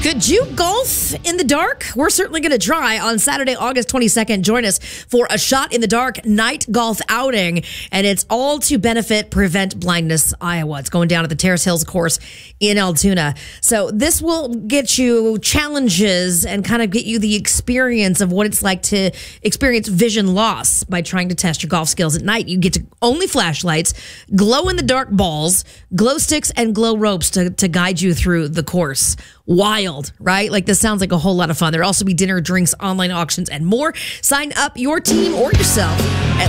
Could you golf in the dark? We're certainly going to try on Saturday, August 22nd. Join us for a Shot in the Dark night golf outing, and it's all to benefit Prevent Blindness Iowa. It's going down at the Terrace Hills course in Altoona. So this will get you challenges and kind of get you the experience of what it's like to experience vision loss by trying to test your golf skills at night. You get to only flashlights, glow-in-the-dark balls, glow sticks, and glow ropes to guide you through the course. Wild, right? Like, this sounds like a whole lot of fun. There'll also be dinner, drinks, online auctions, and more. Sign up your team or yourself at